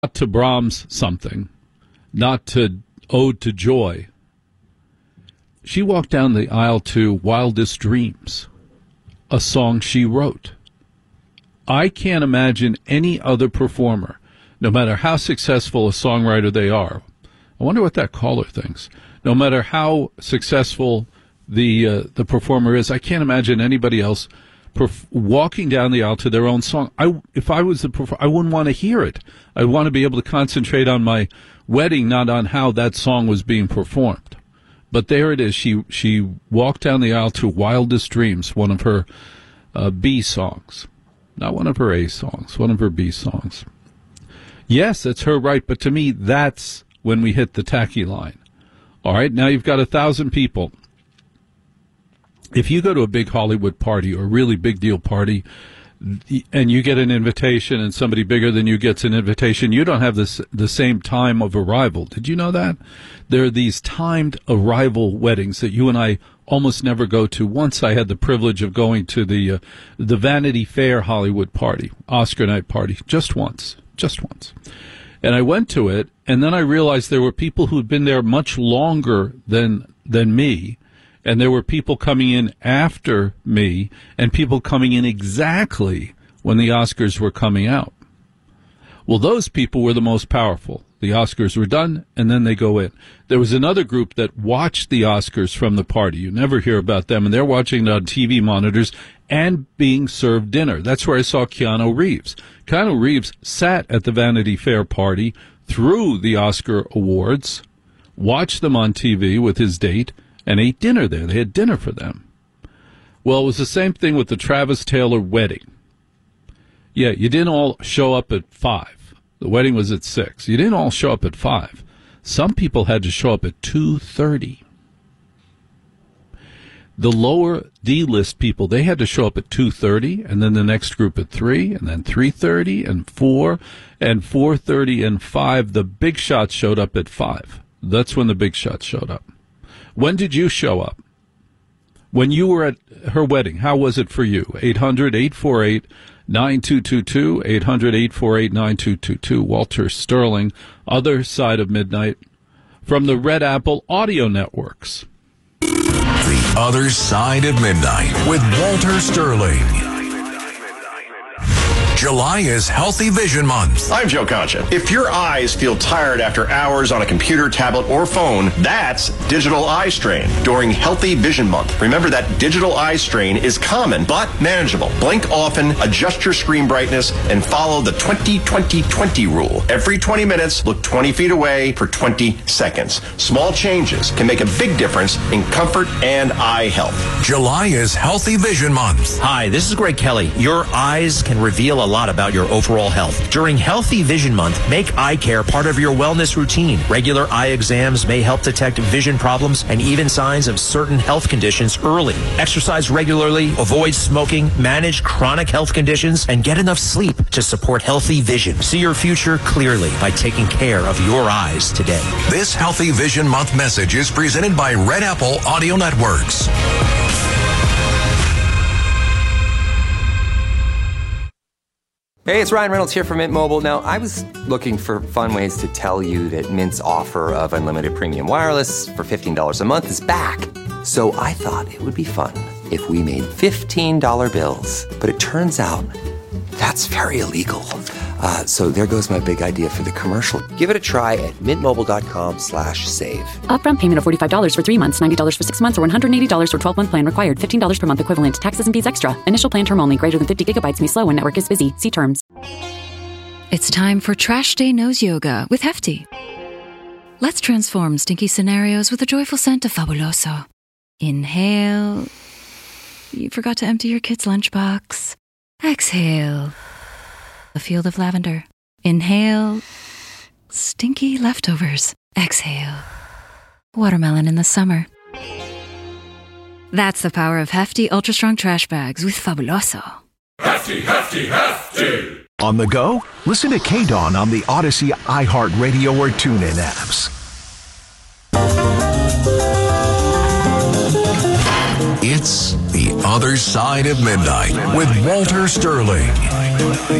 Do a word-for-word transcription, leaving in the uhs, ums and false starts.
not to Brahms something, not to Ode to Joy. She walked down the aisle to Wildest Dreams, a song she wrote. I can't imagine any other performer, no matter how successful a songwriter they are. I wonder what that caller thinks. No matter how successful the uh, the performer is, I can't imagine anybody else perf- walking down the aisle to their own song. I, if I was the performer, I wouldn't want to hear it. I'd want to be able to concentrate on my wedding, not on how that song was being performed. But there it is. She she walked down the aisle to Wildest Dreams, one of her uh, B songs. Not one of her A songs, one of her B songs. Yes, it's her right, but to me, that's when we hit the tacky line. All right, now you've got a thousand people. If you go to a big Hollywood party or a really big deal party, and you get an invitation and somebody bigger than you gets an invitation, you don't have this, the same time of arrival. Did you know that? There are these timed arrival weddings that you and I almost never go to. Once I had the privilege of going to the uh, the Vanity Fair Hollywood party, Oscar night party, just once, just once. And I went to it, and then I realized there were people who had been there much longer than than me, and there were people coming in after me, and people coming in exactly when the Oscars were coming out. Well, those people were the most powerful. The Oscars were done, and then they go in. There was another group that watched the Oscars from the party. You never hear about them, and they're watching it on T V monitors and being served dinner. That's where I saw Keanu Reeves. Keanu Reeves sat at the Vanity Fair party through the Oscar awards, watched them on T V with his date, and ate dinner there. They had dinner for them. Well, it was the same thing with the Travis Taylor wedding. Yeah, you didn't all show up at five. The wedding was at six. You didn't all show up at five. Some people had to show up at two thirty. The lower D-list people, they had to show up at two thirty, and then the next group at three, and then three thirty, and four, and four thirty, and five. The big shots showed up at five. That's when the big shots showed up. When did you show up? When you were at her wedding, how was it for you? eight hundred, eight four eight, nine two two two, eight hundred, eight four eight, nine two two two. Walter Sterling, Other Side of Midnight, from the Red Apple Audio Networks. The Other Side of Midnight with Walter Sterling. July is Healthy Vision Month. I'm Joe Concha. If your eyes feel tired after hours on a computer, tablet, or phone, that's digital eye strain during Healthy Vision Month. Remember that digital eye strain is common but manageable. Blink often, adjust your screen brightness, and follow the twenty twenty twenty rule. Every twenty minutes, look twenty feet away for twenty seconds. Small changes can make a big difference in comfort and eye health. July is Healthy Vision Month. Hi, this is Greg Kelly. Your eyes can reveal a lot about your overall health. During Healthy Vision Month, make eye care part of your wellness routine. Regular eye exams may help detect vision problems and even signs of certain health conditions early. Exercise regularly, avoid smoking, manage chronic health conditions, and get enough sleep to support healthy vision. See your future clearly by taking care of your eyes today. This Healthy Vision Month message is presented by Red Apple Audio Networks. Hey, it's Ryan Reynolds here from Mint Mobile. Now, I was looking for fun ways to tell you that Mint's offer of unlimited premium wireless for fifteen dollars a month is back. So I thought it would be fun if we made fifteen dollar bills. But it turns out that's very illegal. Uh, so there goes my big idea for the commercial. Give it a try at mintmobile.com slash save. Upfront payment of forty-five dollars for three months, ninety dollars for six months, or one hundred eighty dollars for twelve-month plan required. fifteen dollars per month equivalent. Taxes and fees extra. Initial plan term only. Greater than fifty gigabytes may slow when network is busy. See terms. It's time for Trash Day Nose Yoga with Hefty. Let's transform stinky scenarios with a joyful scent of Fabuloso. Inhale. You forgot to empty your kid's lunchbox. Exhale. A field of lavender. Inhale. Stinky leftovers. Exhale. Watermelon in the summer. That's the power of Hefty Ultra Strong Trash Bags with Fabuloso. Hefty, hefty, hefty. On the go? Listen to K-Dawn on the Odyssey, iHeartRadio, or TuneIn apps. It's The Other Side of Midnight with Walter Sterling.